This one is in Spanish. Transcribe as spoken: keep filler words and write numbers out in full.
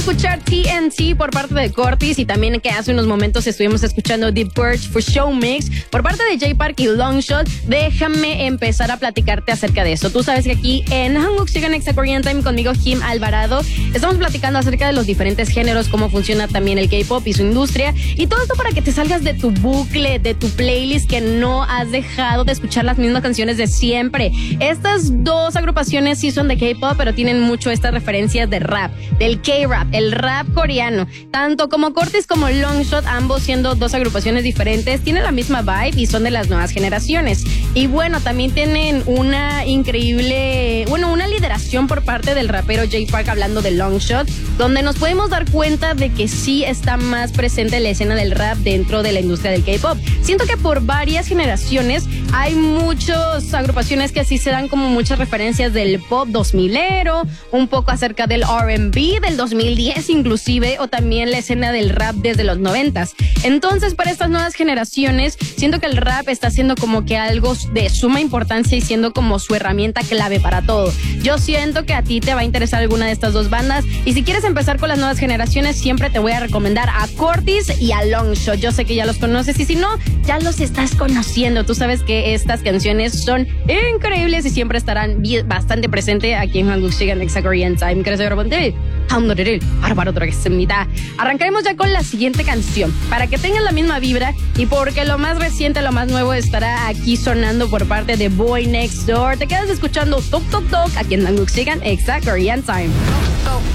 escuchar T N T por parte de Cortis y también que hace unos momentos estuvimos escuchando The Purge for Show Mix por parte de Jay Park y Longshot. Déjame empezar a platicarte acerca de eso. Tú sabes que aquí en Hanguk Sigan Exa Korean Time conmigo, Kim Alvarado, estamos platicando acerca de los diferentes géneros, cómo funciona también el K-pop y su industria y todo esto para que te salgas de tu bucle, de tu playlist que no has dejado de escuchar las mismas canciones de siempre. Estas dos agrupaciones sí son de K-pop, pero tienen mucho estas referencias de rap, del K-rap, el rap coreano. Tanto como Cortis como Longshot, ambos siendo dos agrupaciones diferentes, tienen la misma vibe y son de las nuevas generaciones. Y bueno, también tienen una increíble, bueno, una lideración por parte del rapero Jay Park hablando de Longshot, donde nos podemos dar cuenta de que sí está más presente la escena del rap dentro de la industria del K-pop. Siento que por varias generaciones hay muchas agrupaciones que sí se dan como muchas referencias del pop dos milero, un poco acerca del R and B del dos mil diez inclusive, o también la escena del rap desde los noventas. Entonces, para estas nuevas generaciones, siento que el rap está siendo como que algo de suma importancia y siendo como su herramienta clave para todo. Yo siento que a ti te va a interesar alguna de estas dos bandas y si quieres empezar con las nuevas generaciones, siempre te voy a recomendar a Cortis y a Longshot. Yo sé que ya los conoces y si no, ya los estás conociendo. Tú sabes que estas canciones son increíbles y siempre estarán bastante presentes aquí en Hanguk Sigan Exa Korean Time. Arrancaremos ya con la siguiente canción para que tengan la misma vibra y porque lo más reciente, lo más nuevo estará aquí sonando por parte de Boy Next Door. Te quedas escuchando Tok Tok Tok aquí en Hanguk Sigan Exa Korean Time.